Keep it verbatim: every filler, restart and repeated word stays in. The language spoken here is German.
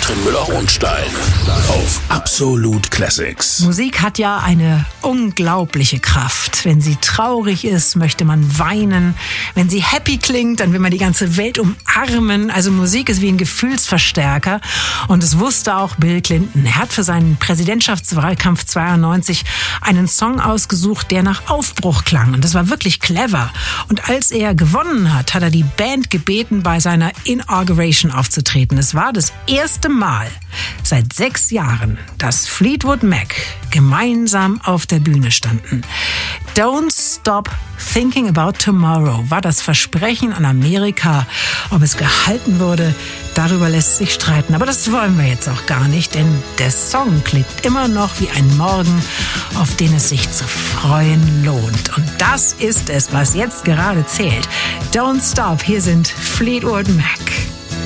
Katrin Müller-Hohenstein auf Absolut Classics. Musik hat ja eine unglaubliche Kraft. Wenn sie traurig ist, möchte man weinen. Wenn sie happy klingt, dann will man die ganze Welt umarmen. Also Musik ist wie ein Gefühlsverstärker. Und das wusste auch Bill Clinton. Er hat für seinen Präsidentschaftswahlkampf zweiundneunzig einen Song ausgesucht, der nach Aufbruch klang. Und das war wirklich clever. Und als er gewonnen hat, hat er die Band gebeten, bei seiner Inauguration aufzutreten. Es war das erste Mal seit sechs Jahren, dass Fleetwood Mac gemeinsam auf der Bühne standen. Don't Stop Thinking About Tomorrow war das Versprechen an Amerika. Ob es gehalten wurde, darüber lässt sich streiten. Aber das wollen wir jetzt auch gar nicht, denn der Song klingt immer noch wie ein Morgen, auf den es sich zu freuen lohnt. Und das ist es, was jetzt gerade zählt. Don't Stop, hier sind Fleetwood Mac.